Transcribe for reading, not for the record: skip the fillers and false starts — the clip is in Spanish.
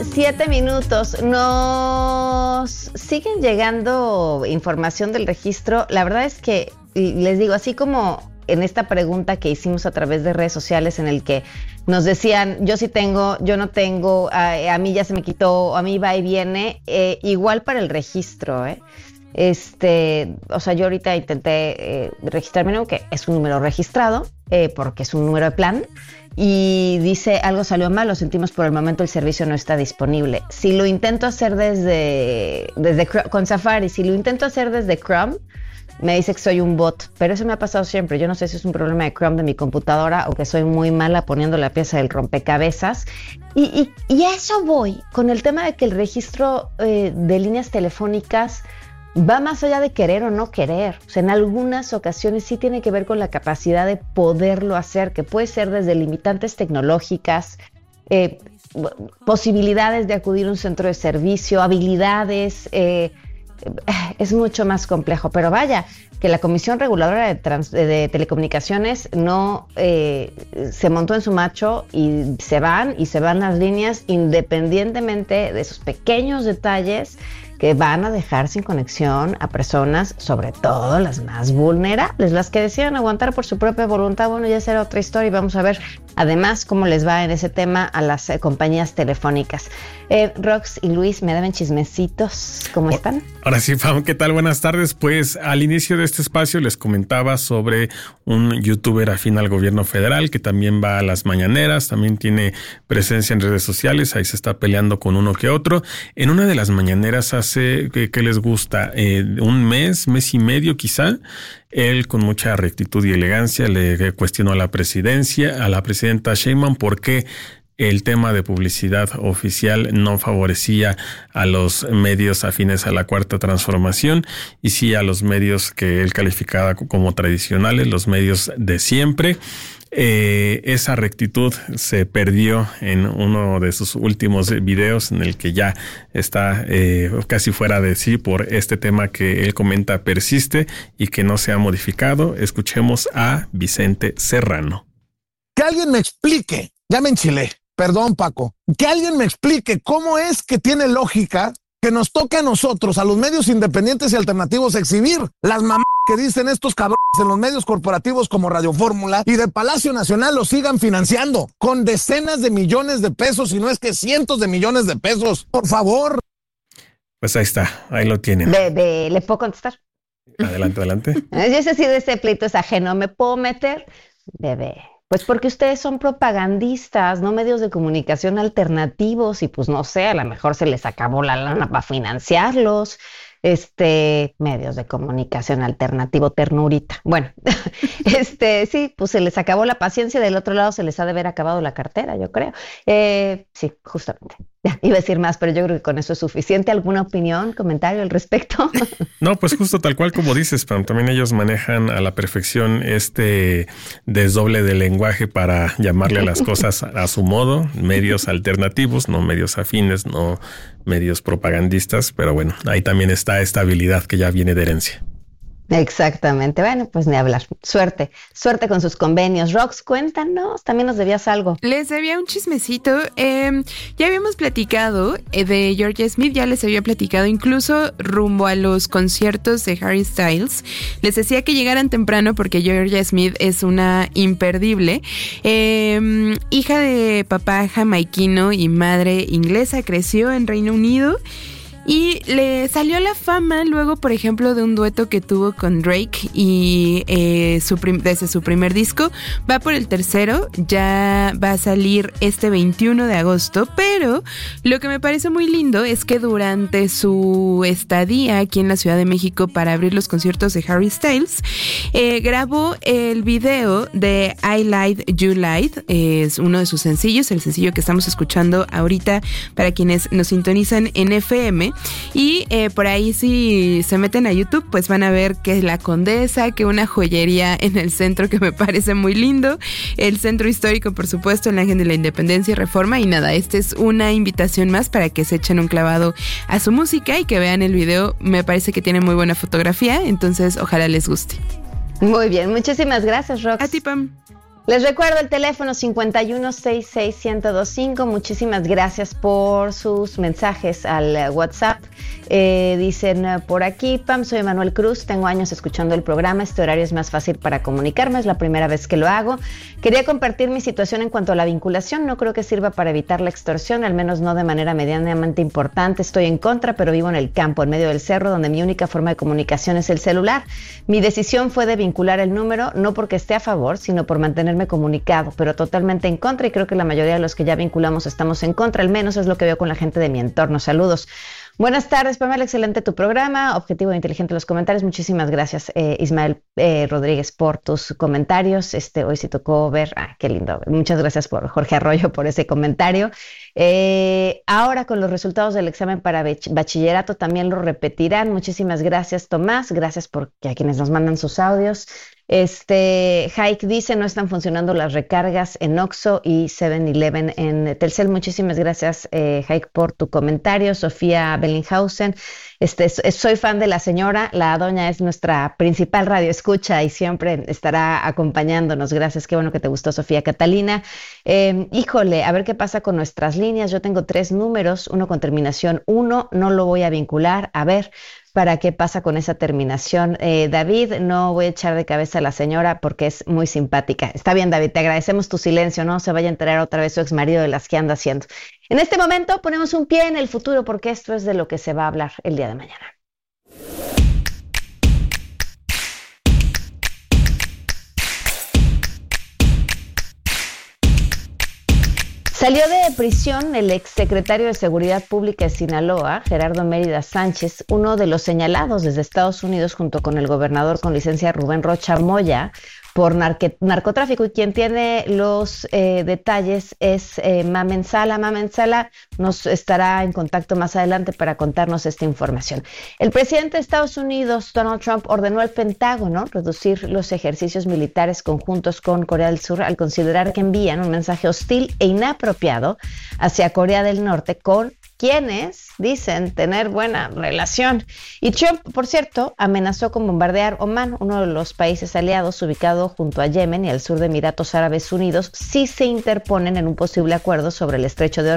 7 minutos. Nos siguen llegando información del registro. La verdad es que, les digo, así como en esta pregunta que hicimos a través de redes sociales en el que nos decían, yo sí tengo, yo no tengo, a mí ya se me quitó, a mí va y viene, igual para el registro, o sea, yo ahorita intenté registrarme, ¿no? Que es un número registrado, porque es un número de plan, y dice, algo salió mal, lo sentimos, por el momento el servicio no está disponible. Si lo intento hacer desde con Safari, si lo intento hacer desde Chrome, me dice que soy un bot, pero eso me ha pasado siempre. Yo no sé si es un problema de Chrome de mi computadora o que soy muy mala poniendo la pieza del rompecabezas. Y a eso voy, con el tema de que el registro de líneas telefónicas va más allá de querer o no querer. O sea, en algunas ocasiones sí tiene que ver con la capacidad de poderlo hacer, que puede ser desde limitantes tecnológicas, posibilidades de acudir a un centro de servicio, habilidades. Es mucho más complejo, pero vaya, que la Comisión Reguladora de Telecomunicaciones no se montó en su macho y se van las líneas independientemente de esos pequeños detalles que van a dejar sin conexión a personas, sobre todo las más vulnerables, las que deciden aguantar por su propia voluntad. Bueno, ya será otra historia y vamos a ver además cómo les va en ese tema a las compañías telefónicas. Rox y Luis, me deben chismecitos. ¿Cómo están? Ahora sí, Pam, ¿qué tal? Buenas tardes. Pues al inicio de este espacio les comentaba sobre un youtuber afín al gobierno federal que también va a las mañaneras, también tiene presencia en redes sociales, ahí se está peleando con uno que otro. En una de las mañaneras hace, ¿qué les gusta? Un mes y medio quizá. Él con mucha rectitud y elegancia le cuestionó a la presidenta Sheinbaum por qué el tema de publicidad oficial no favorecía a los medios afines a la Cuarta Transformación y sí a los medios que él calificaba como tradicionales, los medios de siempre. Esa rectitud se perdió en uno de sus últimos videos en el que ya está casi fuera de sí por este tema que él comenta persiste y que no se ha modificado. Escuchemos a Vicente Serrano. Que alguien me explique, ya me enchilé, perdón Paco, que alguien me explique cómo es que tiene lógica que nos toque a nosotros, a los medios independientes y alternativos, exhibir las mamás que dicen estos cabrones en los medios corporativos como Radio Fórmula y de Palacio Nacional los sigan financiando con decenas de millones de pesos, si no es que cientos de millones de pesos. Por favor. Pues ahí está, ahí lo tienen. ¿Le puedo contestar? Adelante. Yo sé si de ese pleito es ajeno, ¿me puedo meter? Bebé. Pues porque ustedes son propagandistas, no medios de comunicación alternativos y pues no sé, a lo mejor se les acabó la lana para financiarlos. Medios de comunicación alternativo, ternurita. Bueno, sí, pues se les acabó la paciencia, del otro lado se les ha de haber acabado la cartera, yo creo. Sí, justamente. Ya, iba a decir más, pero yo creo que con eso es suficiente. ¿Alguna opinión, comentario al respecto? No, pues justo tal cual como dices, pero también ellos manejan a la perfección este desdoble de lenguaje para llamarle a las cosas a su modo, medios alternativos, no medios afines, no medios propagandistas, pero bueno, ahí también está esta habilidad que ya viene de herencia. Exactamente. Bueno, pues ni hablar. Suerte con sus convenios. Rox, cuéntanos, también nos debías algo. Les debía un chismecito. Ya habíamos platicado de Georgia Smith, ya les había platicado incluso rumbo a los conciertos de Harry Styles. Les decía que llegaran temprano porque Georgia Smith es una imperdible. Hija de papá jamaiquino y madre inglesa, creció en Reino Unido. Y le salió a la fama luego, por ejemplo, de un dueto que tuvo con Drake y desde su primer disco. Va por el tercero, ya va a salir este 21 de agosto, pero lo que me parece muy lindo es que durante su estadía aquí en la Ciudad de México para abrir los conciertos de Harry Styles, grabó el video de I Lied, You Lied, es uno de sus sencillos, el sencillo que estamos escuchando ahorita para quienes nos sintonizan en FM. Y por ahí si se meten a YouTube pues van a ver que es la Condesa, que una joyería en el centro que me parece muy lindo, el centro histórico por supuesto, el Ángel de la Independencia y Reforma, y nada, esta es una invitación más para que se echen un clavado a su música y que vean el video. Me parece que tiene muy buena fotografía, entonces ojalá les guste. Muy bien, muchísimas gracias, Rox. A ti, Pam. Les recuerdo el teléfono 5166125. Muchísimas gracias por sus mensajes al WhatsApp. Dicen por aquí, Pam, soy Manuel Cruz, tengo años escuchando el programa, este horario es más fácil para comunicarme, es la primera vez que lo hago. Quería compartir mi situación en cuanto a la vinculación, no creo que sirva para evitar la extorsión, al menos no de manera medianamente importante. Estoy en contra, pero vivo en el campo, en medio del cerro, donde mi única forma de comunicación es el celular. Mi decisión fue de vincular el número, no porque esté a favor, sino por mantenerme comunicado, pero totalmente en contra, y creo que la mayoría de los que ya vinculamos estamos en contra, al menos es lo que veo con la gente de mi entorno. Saludos. Buenas tardes, Pamela, excelente tu programa, objetivo e inteligente los comentarios. Muchísimas gracias, Ismael Rodríguez, por tus comentarios. Hoy sí tocó ver, qué lindo. Muchas gracias por Jorge Arroyo por ese comentario. Ahora con los resultados del examen para bachillerato también lo repetirán. Muchísimas gracias, Tomás. Gracias a quienes nos mandan sus audios. Hike dice, no están funcionando las recargas en Oxxo y 7-Eleven en Telcel. Muchísimas gracias, Hike, por tu comentario. Sofía Bellinghausen, soy fan de la señora, la doña es nuestra principal radioescucha y siempre estará acompañándonos. Gracias, qué bueno que te gustó, Sofía. Catalina, híjole, a ver qué pasa con nuestras líneas. Yo tengo 3 números, uno con terminación 1, no lo voy a vincular. A ver, ¿para qué pasa con esa terminación? David, no voy a echar de cabeza a la señora porque es muy simpática. Está bien, David, te agradecemos tu silencio, no se vaya a enterar otra vez su exmarido de las que anda haciendo. En este momento ponemos un pie en el futuro porque esto es de lo que se va a hablar el día de mañana. Salió de prisión el exsecretario de Seguridad Pública de Sinaloa, Gerardo Mérida Sánchez, uno de los señalados desde Estados Unidos junto con el gobernador con licencia Rubén Rocha Moya por narcotráfico, y quien tiene los detalles es Mamen Sala. Mamen Sala nos estará en contacto más adelante para contarnos esta información. El presidente de Estados Unidos, Donald Trump, ordenó al Pentágono reducir los ejercicios militares conjuntos con Corea del Sur al considerar que envían un mensaje hostil e inapropiado hacia Corea del Norte, con quienes dicen tener buena relación. Y Trump, por cierto, amenazó con bombardear Omán, uno de los países aliados ubicado junto a Yemen y al sur de Emiratos Árabes Unidos, si se interponen en un posible acuerdo sobre el estrecho de